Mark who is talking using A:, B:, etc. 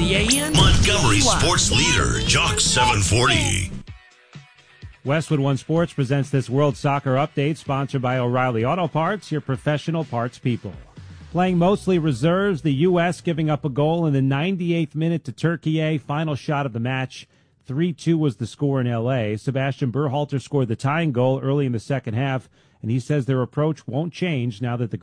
A: WBAN.
B: Montgomery sports leader, Jock 740.
C: Westwood One Sports presents this World Soccer Update, sponsored by O'Reilly Auto Parts, your professional parts people. Playing mostly reserves, the U.S. giving up a goal in the 98th minute to Turkey. Final shot of the match. 3-2 was the score in L.A. Sebastian Berhalter scored the tying goal early in the second half, and he says their approach won't change now that the